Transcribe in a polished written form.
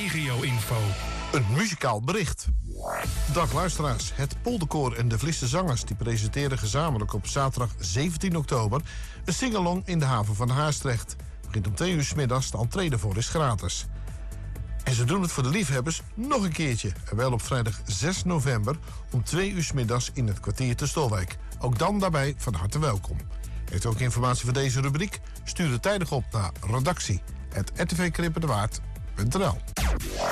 regio-info. Een muzikaal bericht. Dag luisteraars, het Polderkoor en de Vlisse Zangers die presenteren gezamenlijk op zaterdag 17 oktober een singalong in de haven van Haastrecht. Begint om 2 uur 's middags, de entree ervoor is gratis. En ze doen het voor de liefhebbers nog een keertje. En wel op vrijdag 6 november om 2 uur 's middags in het kwartier te Stolwijk. Ook dan daarbij van harte welkom. Heeft u ook informatie voor deze rubriek? Stuur het tijdig op naar redactie@rtvkrippendewaard.nl.